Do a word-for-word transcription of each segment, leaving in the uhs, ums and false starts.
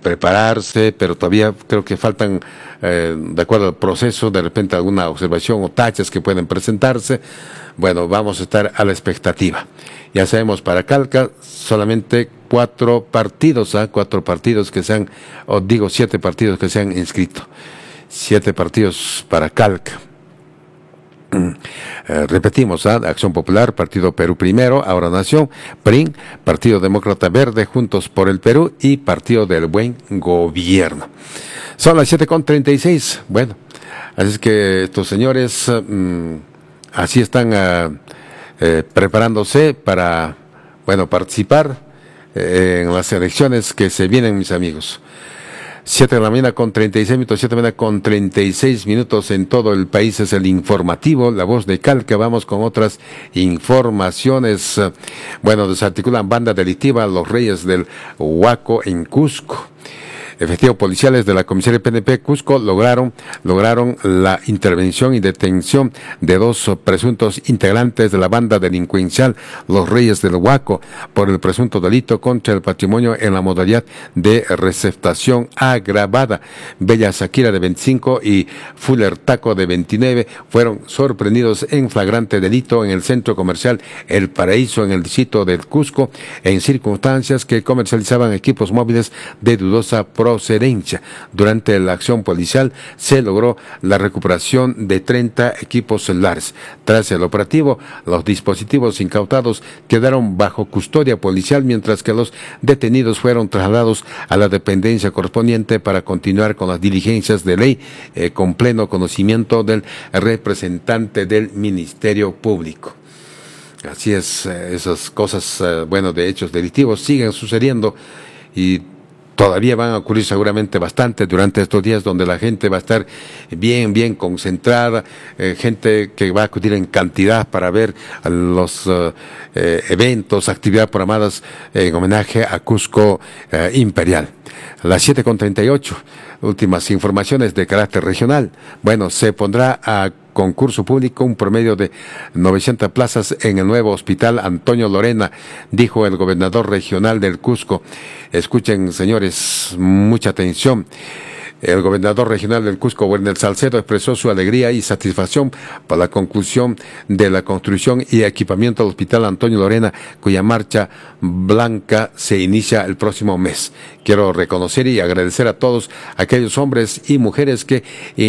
prepararse, pero todavía creo que faltan, eh, de acuerdo al proceso, de repente alguna observación o tachas que pueden presentarse. Bueno, vamos a estar a la expectativa. Ya sabemos, para Calca solamente cuatro partidos, ¿eh? cuatro partidos que se han, o digo siete partidos que se han inscrito. Siete partidos para Calca. Eh, repetimos, ¿eh? Acción Popular, Partido Perú Primero, Ahora Nación, P R I N, Partido Demócrata Verde, Juntos por el Perú y Partido del Buen Gobierno. Son las siete con treinta y seis. Bueno, así es que estos señores mmm, así están uh, eh, preparándose para, bueno, participar eh, en las elecciones que se vienen, mis amigos. siete de la mañana con treinta y seis minutos, siete de la mañana con treinta y seis minutos en todo el país. Es el informativo, La Voz de Calca. Vamos con otras informaciones. Bueno, desarticulan banda delictiva Los Reyes del Huaco en Cusco. Efectivos policiales de la comisaría P N P Cusco lograron, lograron la intervención y detención de dos presuntos integrantes de la banda delincuencial Los Reyes del Huaco por el presunto delito contra el patrimonio en la modalidad de receptación agravada. Bella Shakira, de veinticinco, y Fuller Taco, de veintinueve, fueron sorprendidos en flagrante delito en el centro comercial El Paraíso, en el distrito del Cusco, en circunstancias que comercializaban equipos móviles de dudosa procedencia. Durante la acción policial se logró la recuperación de treinta equipos celulares. Tras el operativo, los dispositivos incautados quedaron bajo custodia policial, mientras que los detenidos fueron trasladados a la dependencia correspondiente para continuar con las diligencias de ley, eh, con pleno conocimiento del representante del Ministerio Público. Así es, eh, esas cosas, eh, bueno, de hechos delictivos siguen sucediendo y todavía van a ocurrir seguramente bastante durante estos días, donde la gente va a estar bien, bien concentrada, eh, gente que va a acudir en cantidad para ver los uh, eh, eventos, actividades programadas en homenaje a Cusco eh, Imperial. Las siete con treinta y ocho, últimas informaciones de carácter regional. Bueno, se pondrá a concurso público un promedio de novecientas plazas en el nuevo hospital Antonio Lorena, dijo el gobernador regional del Cusco. Escuchen, señores, mucha atención. El gobernador regional del Cusco, Werner Salcedo, expresó su alegría y satisfacción por la conclusión de la construcción y equipamiento del Hospital Antonio Lorena, cuya marcha blanca se inicia el próximo mes. Quiero reconocer y agradecer a todos aquellos hombres y mujeres que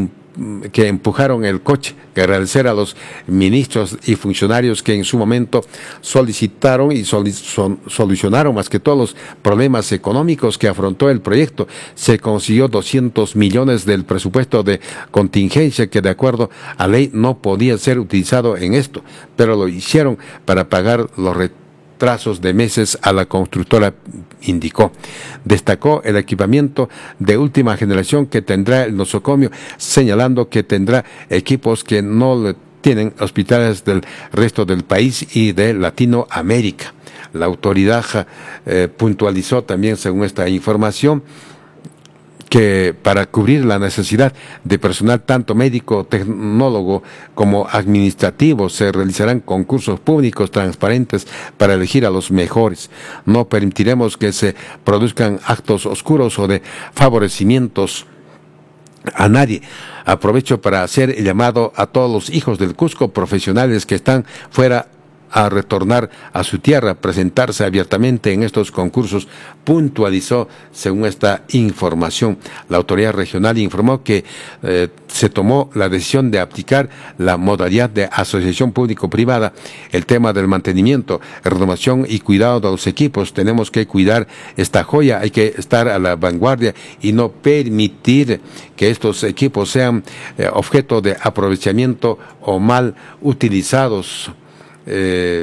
que empujaron el coche, que agradecer a los ministros y funcionarios que en su momento solicitaron y soli son, solucionaron más que todos los problemas económicos que afrontó el proyecto. Se consiguió doscientos millones del presupuesto de contingencia que de acuerdo a ley no podía ser utilizado en esto, pero lo hicieron para pagar los retrasos trazos de meses a la constructora, indicó. Destacó el equipamiento de última generación que tendrá el nosocomio, señalando que tendrá equipos que no tienen hospitales del resto del país y de Latinoamérica. La autoridad eh, puntualizó también, según esta información, que para cubrir la necesidad de personal tanto médico, tecnólogo como administrativo se realizarán concursos públicos transparentes para elegir a los mejores. No permitiremos que se produzcan actos oscuros o de favorecimientos a nadie. Aprovecho para hacer el llamado a todos los hijos del Cusco, profesionales que están fuera, a retornar a su tierra, presentarse abiertamente en estos concursos, puntualizó según esta información. La autoridad regional informó que eh, se tomó la decisión de aplicar la modalidad de asociación público-privada. El tema del mantenimiento, renovación y cuidado de los equipos. Tenemos que cuidar esta joya, hay que estar a la vanguardia y no permitir que estos equipos sean eh, objeto de aprovechamiento o mal utilizados. Eh,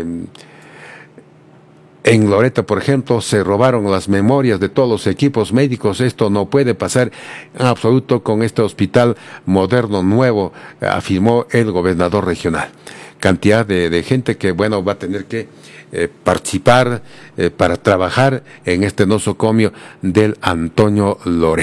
en Loreto, por ejemplo, se robaron las memorias de todos los equipos médicos. Esto no puede pasar en absoluto con este hospital moderno, nuevo, afirmó el gobernador regional. Cantidad de, de gente que, bueno, va a tener que eh, participar eh, para trabajar en este nosocomio del Antonio Lorena.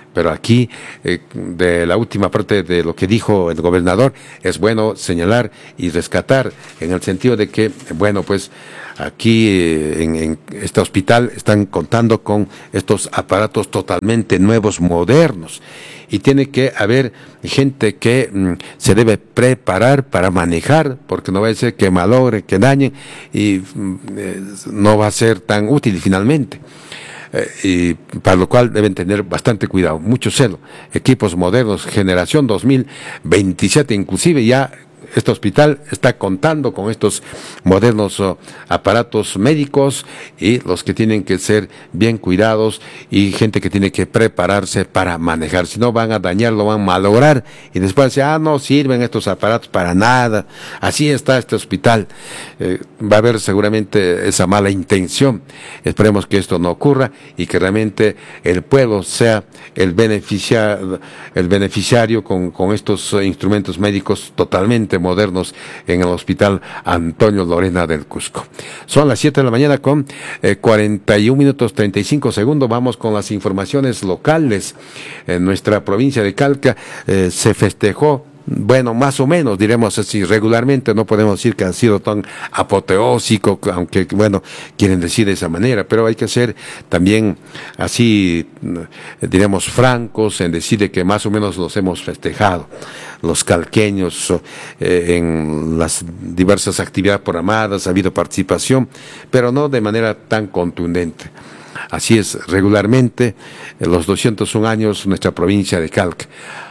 Pero aquí, eh, de la última parte de lo que dijo el gobernador, es bueno señalar y rescatar, en el sentido de que, bueno, pues aquí eh, en, en este hospital están contando con estos aparatos totalmente nuevos, modernos, y tiene que haber gente que mm, se debe preparar para manejar, porque no va a ser que malogre, que dañen, y mm, eh, no va a ser tan útil finalmente. Eh, y para lo cual deben tener bastante cuidado, mucho celo, equipos modernos, generación dos mil veintisiete, inclusive ya este hospital está contando con estos modernos uh, aparatos médicos, y los que tienen que ser bien cuidados, y gente que tiene que prepararse para manejar, si no van a dañarlo, van a malograr, y después decir, ah, no sirven estos aparatos para nada. Así está este hospital. Eh, va a haber seguramente esa mala intención. Esperemos que esto no ocurra y que realmente el pueblo sea el, beneficia, el beneficiario con, con estos uh, instrumentos médicos totalmente modernos en el Hospital Antonio Lorena del Cusco. Son las siete de la mañana con eh, cuarenta y un minutos treinta y cinco segundos. Vamos con las informaciones locales. En nuestra provincia de Calca eh, se festejó, bueno, más o menos, diremos así, regularmente. No podemos decir que ha sido tan apoteósico, aunque, bueno, quieren decir de esa manera, pero hay que ser también así, diremos, francos en decir de que más o menos los hemos festejado, los calqueños, eh, en las diversas actividades programadas. Ha habido participación, pero no de manera tan contundente. Así es, regularmente, en los doscientos un años, nuestra provincia de Calca.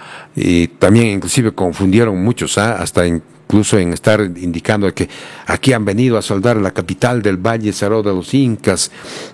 Y también inclusive confundieron muchos, ¿ah? hasta incluso en estar indicando que aquí han venido a soldar la capital del Valle Sagrado de los Incas.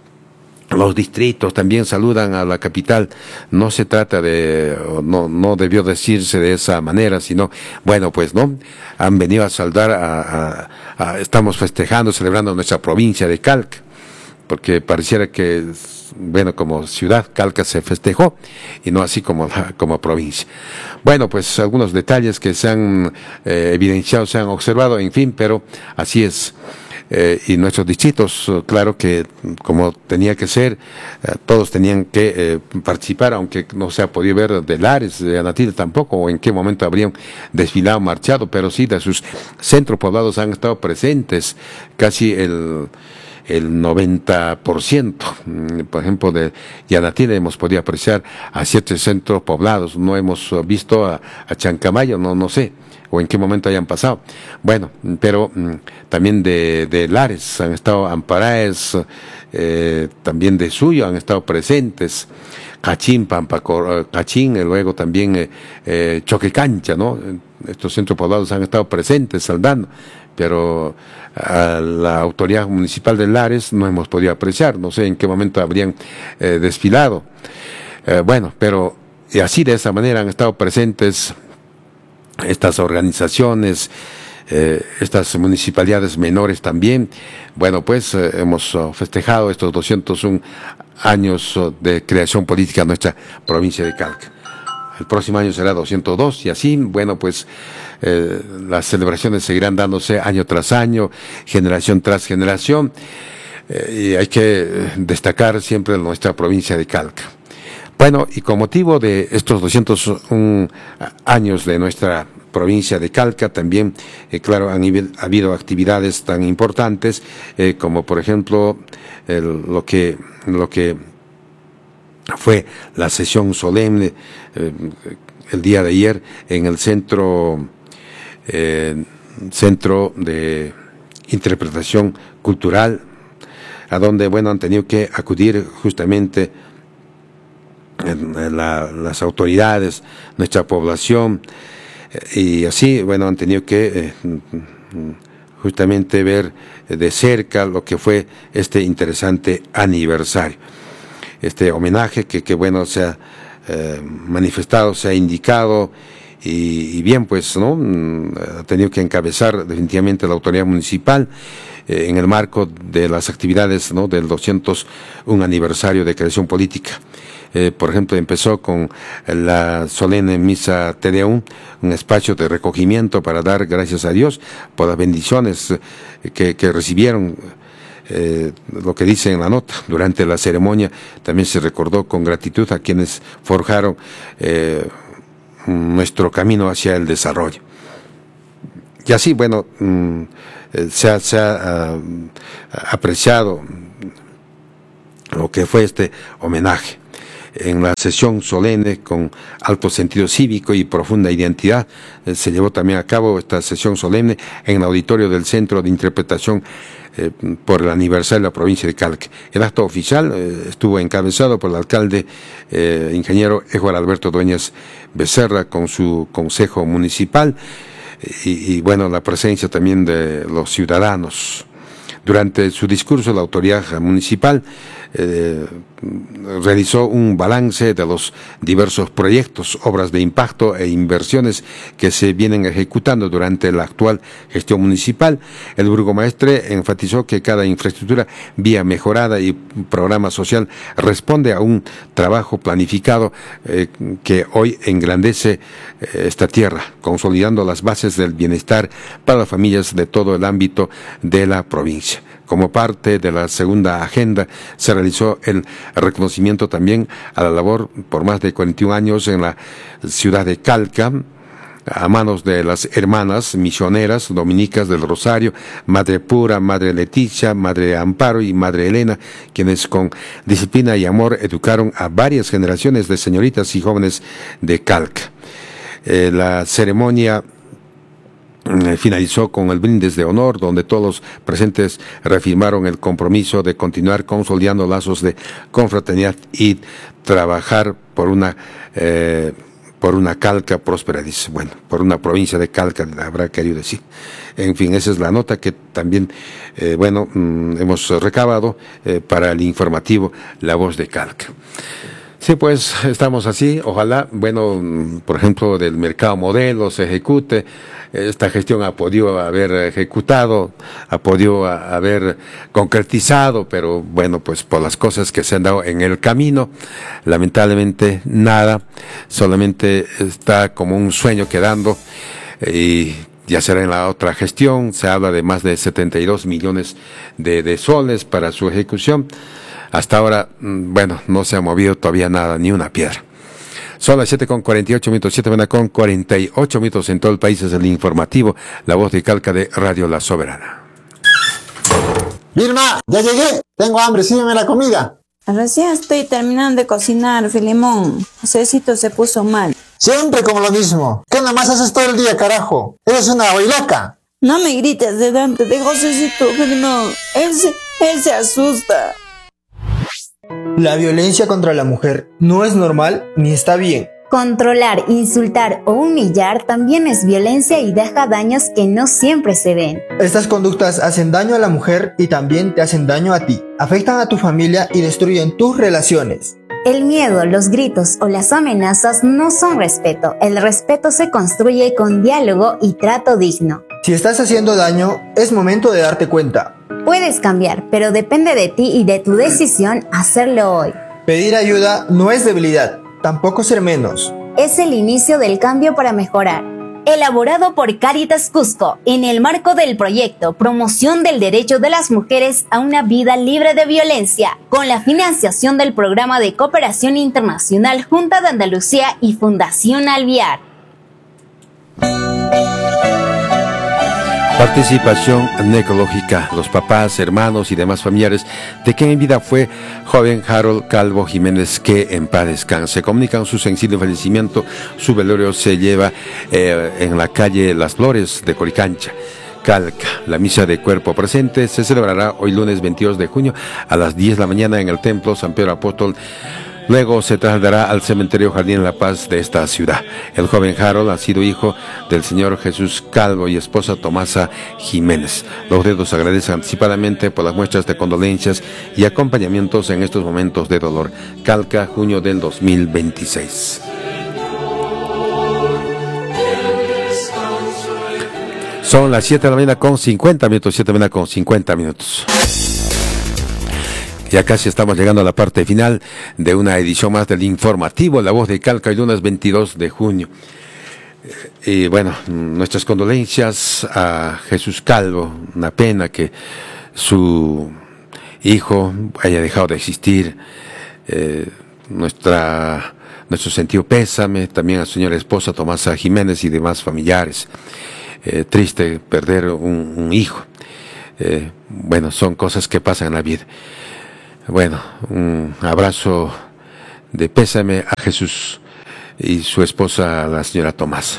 Los distritos también saludan a la capital. No se trata de, no, no debió decirse de esa manera, sino, bueno, pues no, han venido a saldar, a, a, a, estamos festejando, celebrando nuestra provincia de Calca, porque pareciera que, bueno, como ciudad, Calca se festejó, y no así como, como provincia. Bueno, pues algunos detalles que se han eh, evidenciado, se han observado, en fin, pero así es. Eh, y nuestros distritos, claro que como tenía que ser, eh, todos tenían que eh, participar, aunque no se ha podido ver de Lares, de Anatil tampoco, o en qué momento habrían desfilado, marchado, pero sí de sus centros poblados han estado presentes casi el... el noventa por ciento. Por ejemplo, de Yanatil hemos podido apreciar a siete centros poblados. No hemos visto a, a Chancamayo, no, no sé, o en qué momento hayan pasado. Bueno, pero mm, también de, de Lares han estado Amparaes, eh, también de Suyo han estado presentes, Cachín, Pampacor, Cachín, y luego también eh, eh, Choquecancha, ¿no? Estos centros poblados han estado presentes, saldando, pero a la autoridad municipal de Lares no hemos podido apreciar, no sé en qué momento habrían eh, desfilado. Eh, bueno, pero y así de esa manera han estado presentes estas organizaciones, eh, estas municipalidades menores también. Bueno, pues eh, hemos uh, festejado estos doscientos un años uh, de creación política en nuestra provincia de Calca. El próximo año será doscientos dos, y así, bueno, pues eh, las celebraciones seguirán dándose año tras año, generación tras generación, eh, y hay que destacar siempre nuestra provincia de Calca. Bueno, y con motivo de estos doscientos un años de nuestra provincia de Calca, también, eh, claro, han ha habido actividades tan importantes eh, como, por ejemplo, el, lo que lo que fue la sesión solemne eh, el día de ayer en el centro eh, centro de interpretación cultural, a donde, bueno, han tenido que acudir justamente la, las autoridades, nuestra población, eh, y así, bueno, han tenido que eh, justamente ver de cerca lo que fue este interesante aniversario, este homenaje que, que bueno, se ha eh, manifestado, se ha indicado, y, y bien, pues, ¿no? Ha tenido que encabezar definitivamente la autoridad municipal eh, en el marco de las actividades, ¿no?, del doscientos un aniversario de creación política. Eh, por ejemplo, empezó con la solemne misa Te Deum, un espacio de recogimiento para dar gracias a Dios por las bendiciones que, que recibieron eh, lo que dice en la nota. Durante la ceremonia también se recordó con gratitud a quienes forjaron eh, nuestro camino hacia el desarrollo. Y así, bueno, mm, se ha, se ha uh, apreciado lo que fue este homenaje. En la sesión solemne con alto sentido cívico y profunda identidad, eh, se llevó también a cabo esta sesión solemne en el auditorio del Centro de Interpretación eh, por el aniversario de la provincia de Calca. El acto oficial eh, estuvo encabezado por el alcalde eh, ingeniero Eduardo Alberto Dueñas Becerra con su consejo municipal y, y bueno, la presencia también de los ciudadanos. Durante su discurso, la autoridad municipal eh, realizó un balance de los diversos proyectos, obras de impacto e inversiones que se vienen ejecutando durante la actual gestión municipal. El burgomaestre enfatizó que cada infraestructura, vía mejorada y programa social responde a un trabajo planificado eh, que hoy engrandece eh, esta tierra, consolidando las bases del bienestar para las familias de todo el ámbito de la provincia. Como parte de la segunda agenda, se realizó el reconocimiento también a la labor por más de cuarenta y un años en la ciudad de Calca, a manos de las hermanas misioneras dominicas del Rosario, Madre Pura, Madre Leticia, Madre Amparo y Madre Elena, quienes con disciplina y amor educaron a varias generaciones de señoritas y jóvenes de Calca. Eh, la ceremonia finalizó con el brindis de honor, donde todos los presentes reafirmaron el compromiso de continuar consolidando lazos de confraternidad y trabajar por una eh, por una Calca próspera, dice, bueno, por una provincia de Calca, habrá querido decir. En fin, esa es la nota que también, eh, bueno, mmm, hemos recabado eh, para el informativo La Voz de Calca. Sí, pues estamos así, ojalá, bueno, por ejemplo, del mercado modelo se ejecute, esta gestión ha podido haber ejecutado, ha podido haber concretizado, pero bueno, pues por las cosas que se han dado en el camino, lamentablemente nada, solamente está como un sueño quedando y ya será en la otra gestión. Se habla de más de setenta y dos millones de, de soles para su ejecución. Hasta ahora, bueno, no se ha movido todavía nada, ni una piedra. Son las siete con cuarenta y ocho minutos, siete con cuarenta y ocho minutos en todo el país. Es el informativo, La Voz de Calca de Radio La Soberana. Vilma, ya llegué. Tengo hambre, sírveme la comida. Recién estoy terminando de cocinar, Filemón. Josecito se puso mal. Siempre como lo mismo. ¿Qué nada más haces todo el día, carajo? Eres una bailaca. No me grites delante de Josecito, Filemón. Él se, él se asusta. La violencia contra la mujer no es normal ni está bien. Controlar, insultar o humillar también es violencia y deja daños que no siempre se ven. Estas conductas hacen daño a la mujer y también te hacen daño a ti. Afectan a tu familia y destruyen tus relaciones. El miedo, los gritos o las amenazas no son respeto. El respeto se construye con diálogo y trato digno. Si estás haciendo daño, es momento de darte cuenta. Puedes cambiar, pero depende de ti y de tu decisión hacerlo hoy. Pedir ayuda no es debilidad, tampoco ser menos. Es el inicio del cambio para mejorar. Elaborado por Cáritas Cusco, en el marco del proyecto Promoción del Derecho de las Mujeres a una Vida Libre de Violencia, con la financiación del Programa de Cooperación Internacional Junta de Andalucía y Fundación Alviar. Participación necológica. Los papás, hermanos y demás familiares de quien en vida fue joven Harold Calvo Jiménez, que en paz descanse, comunican su sensible fallecimiento. Su velorio se lleva eh, en la calle Las Flores de Coricancha, Calca. La misa de cuerpo presente se celebrará hoy lunes veintidós de junio a las diez de la mañana en el Templo San Pedro Apóstol. Luego se trasladará al cementerio Jardín La Paz de esta ciudad. El joven Harold ha sido hijo del señor Jesús Calvo y esposa Tomasa Jiménez. Los dedos agradecen anticipadamente por las muestras de condolencias y acompañamientos en estos momentos de dolor. Calca, junio del dos mil veintiséis. Son las siete de la mañana con cincuenta minutos, siete de la mañana con cincuenta minutos. Ya casi estamos llegando a la parte final de una edición más del informativo La Voz de Calca, el lunes veintidós de junio. Y bueno, nuestras condolencias a Jesús Calvo. Una pena que su hijo haya dejado de existir. Eh, nuestra, nuestro sentido pésame también a su señora esposa Tomasa Jiménez y demás familiares. Eh, triste perder un, un hijo. Eh, bueno, son cosas que pasan en la vida. Bueno, un abrazo de pésame a Jesús y su esposa, la señora Tomasa.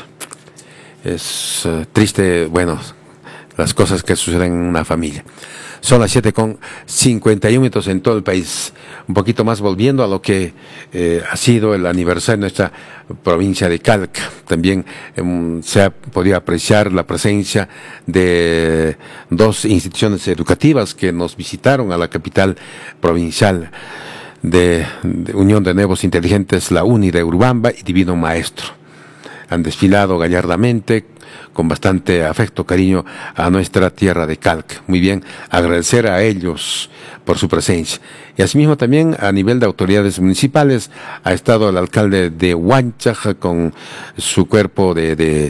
Es uh, triste, bueno, las cosas que suceden en una familia. Son las siete con cincuenta y un minutos en todo el país. Un poquito más volviendo a lo que eh, ha sido el aniversario de nuestra provincia de Calca. También eh, se ha podido apreciar la presencia de dos instituciones educativas que nos visitaron a la capital provincial de, de Unión de Nuevos Inteligentes, la UNI de Urubamba y Divino Maestro. Han desfilado gallardamente, con bastante afecto, cariño a nuestra tierra de Calca. Muy bien, agradecer a ellos por su presencia. Y asimismo también a nivel de autoridades municipales ha estado el alcalde de Huanchaja con su cuerpo de, de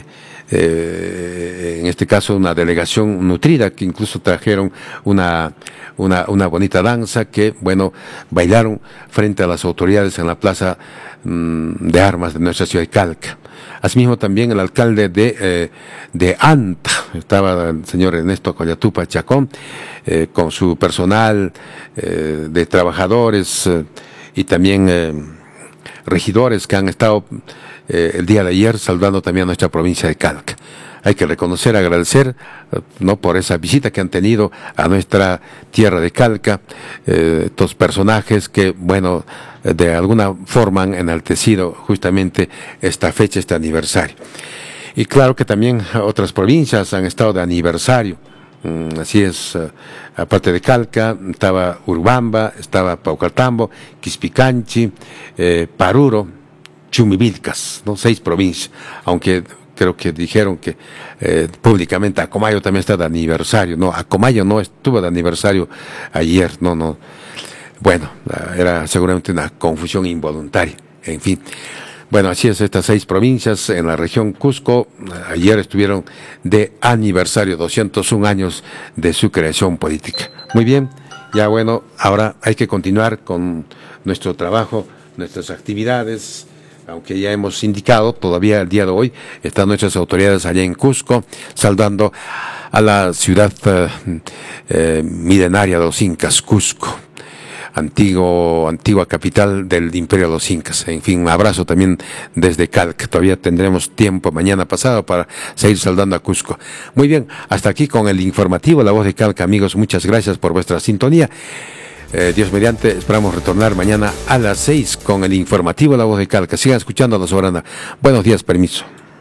eh, en este caso una delegación nutrida, que incluso trajeron una, una, una bonita danza que, bueno, bailaron frente a las autoridades en la plaza mmm, de armas de nuestra ciudad de Calca. Asimismo también el alcalde de, eh, de Anta, estaba el señor Ernesto Collatupa Chacón, eh, con su personal eh, de trabajadores eh, y también eh, regidores que han estado eh, el día de ayer saludando también a nuestra provincia de Calca. Hay que reconocer, agradecer, eh, no por esa visita que han tenido a nuestra tierra de Calca, eh, estos personajes que, bueno, de alguna forma han enaltecido justamente esta fecha, este aniversario. Y claro que también otras provincias han estado de aniversario. Mm, así es, uh, aparte de Calca, estaba Urubamba, estaba Paucartambo, Quispicanchi, eh, Paruro, Chumivilcas, ¿no? Seis provincias, aunque creo que dijeron que eh, públicamente Acomayo también está de aniversario. No, Acomayo no estuvo de aniversario ayer, no, no. Bueno, era seguramente una confusión involuntaria, en fin. Bueno, así es, estas seis provincias en la región Cusco, ayer estuvieron de aniversario, doscientos un años de su creación política. Muy bien, ya bueno, ahora hay que continuar con nuestro trabajo, nuestras actividades, aunque ya hemos indicado, todavía el día de hoy están nuestras autoridades allá en Cusco, saludando a la ciudad eh, eh, milenaria de los Incas, Cusco. Antiguo, antigua capital del Imperio de los Incas. En fin, un abrazo también desde Calca. Todavía tendremos tiempo mañana pasado para seguir saludando a Cusco. Muy bien, hasta aquí con el informativo La Voz de Calca, amigos. Muchas gracias por vuestra sintonía. Eh, Dios mediante, esperamos retornar mañana a las seis con el informativo La Voz de Calca. Sigan escuchando a La Soberana. Buenos días, permiso.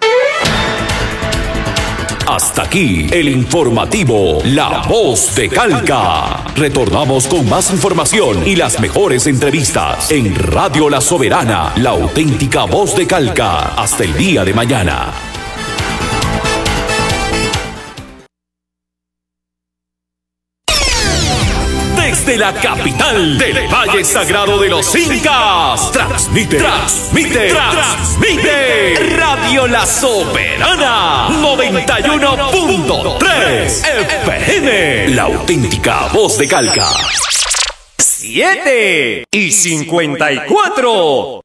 Hasta aquí el informativo La Voz de Calca. Retornamos con más información y las mejores entrevistas en Radio La Soberana, la auténtica voz de Calca. Hasta el día de mañana. Desde la capital del Valle Sagrado de los Incas, transmite, transmite, transmite Radio La Soberana noventa y uno punto tres F M, la auténtica voz de Calca. Siete y cincuenta y cuatro.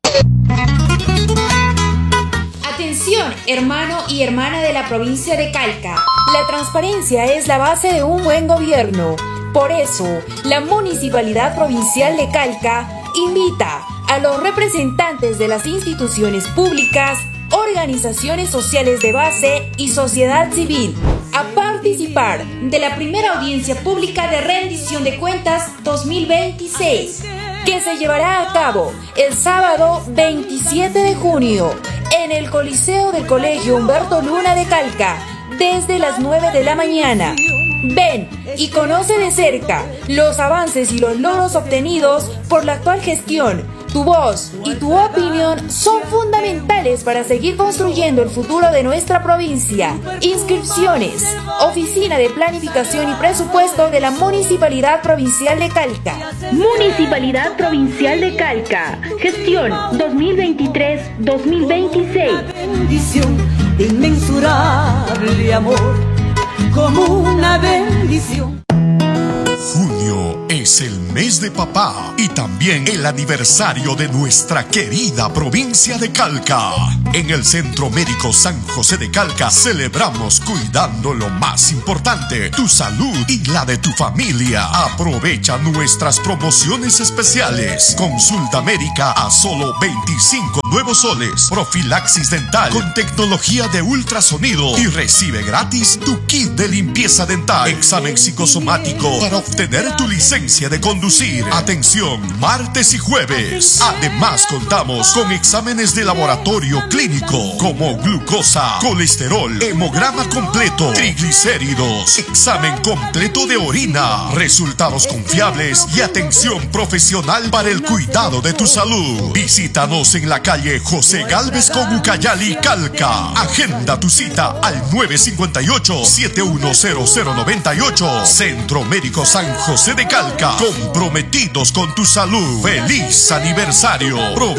Atención, hermano y hermana de la provincia de Calca. La transparencia es la base de un buen gobierno. Por eso, la Municipalidad Provincial de Calca invita a los representantes de las instituciones públicas, organizaciones sociales de base y sociedad civil a participar de la primera audiencia pública de rendición de cuentas dos mil veintiséis, que se llevará a cabo el sábado veintisiete de junio en el Coliseo del Colegio Humberto Luna de Calca, desde las nueve de la mañana. Ven y conoce de cerca los avances y los logros obtenidos por la actual gestión. Tu voz y tu opinión son fundamentales para seguir construyendo el futuro de nuestra provincia. Inscripciones. Oficina de Planificación y Presupuesto de la Municipalidad Provincial de Calca. Municipalidad Provincial de Calca. Gestión dos mil veintitrés dos mil veintiséis. Bendición de inmensurable amor, como una bendición. Julio Es el mes de papá y también el aniversario de nuestra querida provincia de Calca. En el Centro Médico San José de Calca celebramos cuidando lo más importante, tu salud y la de tu familia. Aprovecha nuestras promociones especiales. Consulta médica a solo veinticinco nuevos soles. Profilaxis dental con tecnología de ultrasonido y recibe gratis tu kit de limpieza dental. Examen psicosomático para obtener tu licencia de conducir. Atención, martes y jueves. Además, contamos con exámenes de laboratorio clínico como glucosa, colesterol, hemograma completo, triglicéridos, examen completo de orina, resultados confiables y atención profesional para el cuidado de tu salud. Visítanos en la calle José Gálvez con Ucayali, Calca. Agenda tu cita al nueve cinco ocho, siete uno cero cero nueve ocho. Centro Médico San José de Calca. Comprometidos con tu salud. ¡Feliz aniversario! Provincia